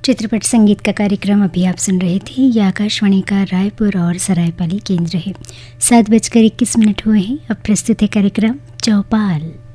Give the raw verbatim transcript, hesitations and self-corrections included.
चित्रपट संगीत का कार्यक्रम अभी आप सुन रहे थे। यह आकाशवाणी का रायपुर और सरायपाली केंद्र है। सात बजकर इक्कीस मिनट हुए हैं। अब प्रस्तुत है कार्यक्रम चौपाल।